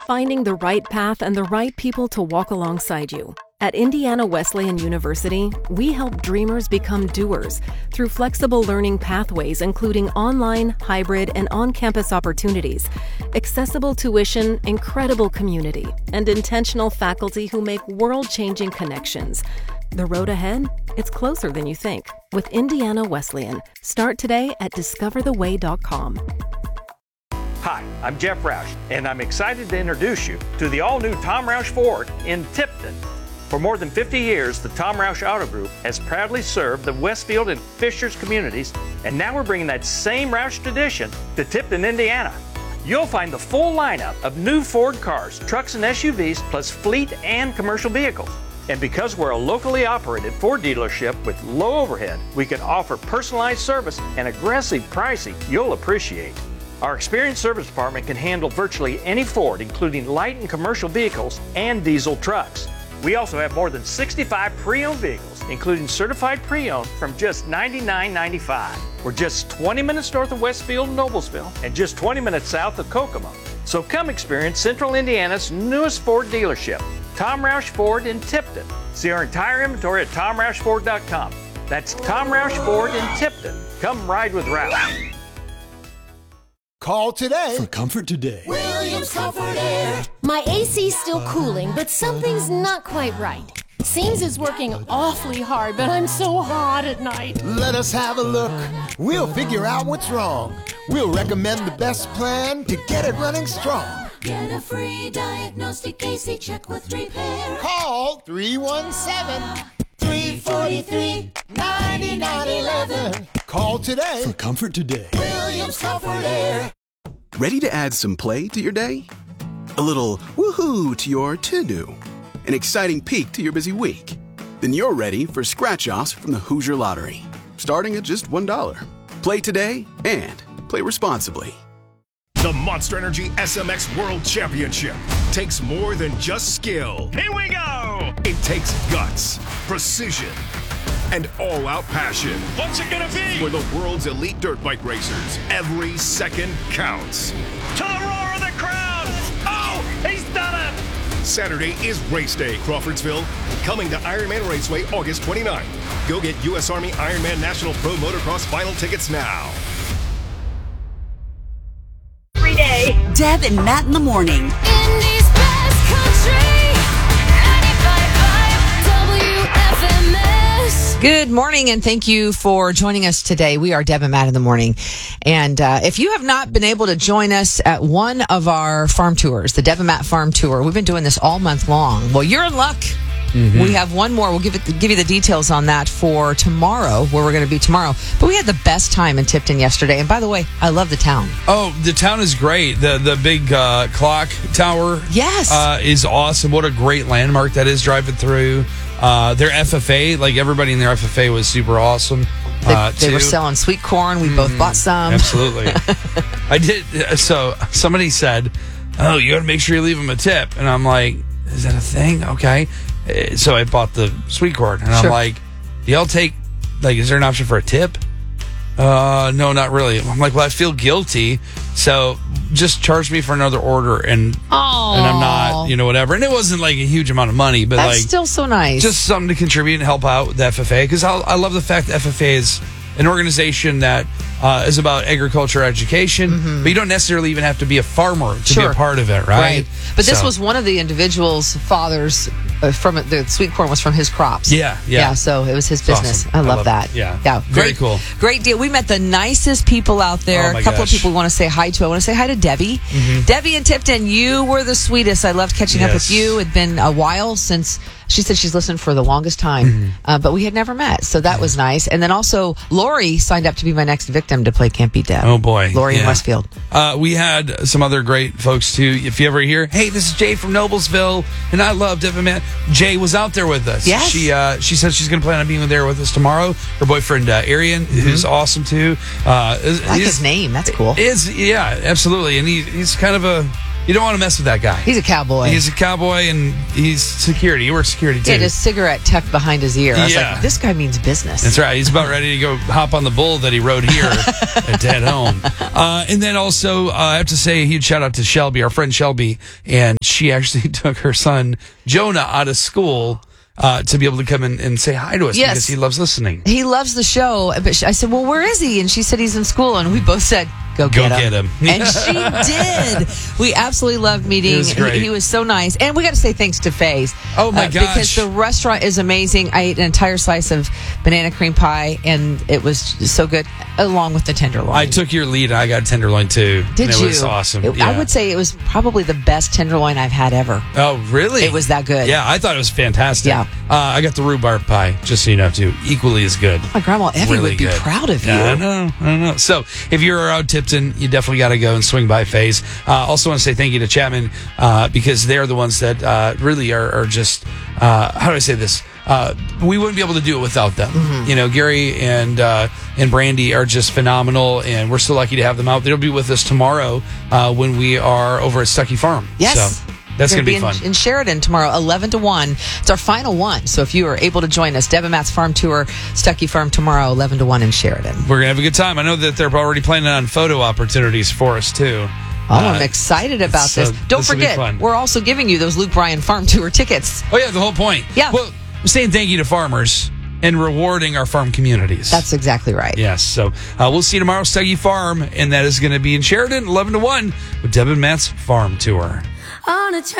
finding the right path and the right people to walk alongside you. At Indiana Wesleyan University, we help dreamers become doers through flexible learning pathways, including online, hybrid, and on-campus opportunities, accessible tuition, incredible community, and intentional faculty who make world-changing connections. The road ahead? It's closer than you think. With Indiana Wesleyan. Start today at discovertheway.com. Hi, I'm Jeff Roush, and I'm excited to introduce you to the all-new Tom Roush Ford in Tipton. For more than 50 years, the Tom Roush Auto Group has proudly served the Westfield and Fishers communities, and now we're bringing that same Roush tradition to Tipton, Indiana. You'll find the full lineup of new Ford cars, trucks, and SUVs, plus fleet and commercial vehicles. And because we're a locally operated Ford dealership with low overhead, we can offer personalized service and aggressive pricing you'll appreciate. Our experienced service department can handle virtually any Ford, including light and commercial vehicles and diesel trucks. We also have more than 65 pre-owned vehicles, including certified pre-owned from just $99.95. We're just 20 minutes north of Westfield and Noblesville and just 20 minutes south of Kokomo. So come experience Central Indiana's newest Ford dealership, Tom Roush Ford in Tipton. See our entire inventory at TomRoushFord.com. That's Tom Roush Ford in Tipton. Come ride with Roush. Call today for comfort today. Williams Comfort Air. My AC's still cooling, but something's not quite right. Seems it's working awfully hard, but I'm so hot at night. Let us have a look. We'll figure out what's wrong. We'll recommend the best plan to get it running strong. Get a free diagnostic AC check with repair. Call 317-343-9911. Call today for comfort today. Williams Comfort Air. Ready to add some play to your day? A little woohoo to your to-do? An exciting peek to your busy week? Then you're ready for scratch-offs from the Hoosier Lottery, starting at just $1. Play today and play responsibly. The Monster Energy SMX World Championship takes more than just skill. Here we go! It takes guts, precision, and all-out passion. What's it gonna be? For the world's elite dirt bike racers, every second counts. To the roar of the crowd! Oh, he's done it! Saturday is race day, Crawfordsville. Coming to Ironman Raceway August 29th. Go get U.S. Army Ironman National Pro Motocross final tickets now. Every day. Deb and Matt in the morning. Indy's best country, 95.5 WFMS. Good morning, and thank you for joining us today. We are Deb and Matt in the morning. And if you have not been able to join us at one of our farm tours, the Deb and Matt Farm Tour, we've been doing this all month long. Well, you're in luck. Mm-hmm. We have one more. We'll give you the details on that for tomorrow, where we're going to be tomorrow. But we had the best time in Tipton yesterday. And by the way, I love the town. Oh, the town is great. The big clock tower, yes, is awesome. What a great landmark that is driving through. Their FFA, like everybody in their FFA was super awesome. They were selling sweet corn. We both bought some. Absolutely. I did. So somebody said, "Oh, you got to make sure you leave them a tip." And I'm like, "Is that a thing?" Okay. So I bought the sweet corn, and I'm like, "Do y'all take? Like, is there an option for a tip?" No, not really. I'm like, "Well, I feel guilty, so just charge me for another order." And I'm not, whatever. And it wasn't like a huge amount of money, but that's still so nice. Just something to contribute and help out with the FFA, because I love the fact that FFA is an organization that is about agriculture education, but you don't necessarily even have to be a farmer to be a part of it, right? But this was one of the individual's father's from the sweet corn was from his crops. Yeah. So it was his business. Awesome. I love that. Yeah. Very cool. Great deal. We met the nicest people out there. Oh, a couple of people we want to say hi to. I want to say hi to Debbie. Debbie in Tipton, you were the sweetest. I loved catching up with you. It'd been a while since. She said she's listened for the longest time, but we had never met, so that was nice. And then also, Lori signed up to be my next victim to play Can't Beat Deb. Oh, boy. Lori in Westfield. We had some other great folks, too. If you ever hear, hey, this is Jay from Noblesville, and I love Deb and Matt. Jay was out there with us. Yes. She said she's going to plan on being there with us tomorrow. Her boyfriend, Arian, who's awesome, too. I like his name. That's cool. Yeah, absolutely. And he's kind of You don't want to mess with that guy. He's a cowboy. He's a cowboy, and he's security. He works security, too. He had his cigarette tucked behind his ear. I was like, this guy means business. That's right. He's about ready to go hop on the bull that he rode here at Dead Home. And then also, I have to say a huge shout out to Shelby, our friend Shelby, and she actually took her son Jonah out of school to be able to come in and say hi to us because he loves listening. He loves the show. But I said, well, where is he? And she said he's in school. And we both said, go get him. And she did. We absolutely loved meeting. He was so nice. And we got to say thanks to Faye's. Oh, my gosh. Because the restaurant is amazing. I ate an entire slice of banana cream pie, and it was so good, along with the tenderloin. I took your lead. I got tenderloin, too. Did you? It was awesome. I would say it was probably the best tenderloin I've had ever. Oh, really? It was that good. Yeah, I thought it was fantastic. Yeah. I got the rhubarb pie, just so you know, too. Equally as good. My grandma Effie would be proud of you. Yeah, I know. So, if you're out Tipton, you definitely got to go and swing by Faye's. Also want to say thank you to Chapman because they're the ones that really are just, how do I say this? We wouldn't be able to do it without them. Mm-hmm. You know, Gary and Brandy are just phenomenal, and we're so lucky to have them out. They'll be with us tomorrow when we are over at Stuckey Farm. Yes. So that's going to be fun. In Sheridan tomorrow, 11 to 1. It's our final one. So if you are able to join us, Deb and Matt's Farm Tour, Stuckey Farm tomorrow, 11 to 1 in Sheridan. We're going to have a good time. I know that they're already planning on photo opportunities for us, too. Oh, I'm excited about this. Don't forget, we're also giving you those Luke Bryan Farm Tour tickets. Oh, yeah, the whole point. Yeah. Well, I'm saying thank you to farmers and rewarding our farm communities. That's exactly right. Yes. So we'll see you tomorrow, Stuckey Farm, and that is going to be in Sheridan, 11 to 1, with Deb and Matt's Farm Tour.